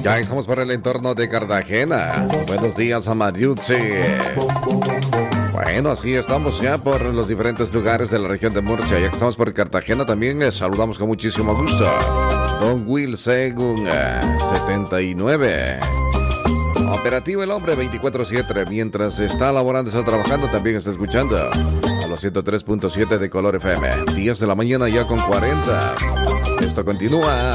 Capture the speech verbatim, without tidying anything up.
Ya estamos por el entorno de Cartagena. Buenos días a Mariuzzi. Bueno, así estamos ya por los diferentes lugares de la región de Murcia. Ya que estamos por Cartagena, también les saludamos con muchísimo gusto. Don Will Segun, eh, setenta y nueve. Operativo el hombre veinticuatro siete. Mientras está laborando, está trabajando, también está escuchando a los ciento tres punto siete de Color F M. diez de la mañana ya con cuarenta. Esto continúa.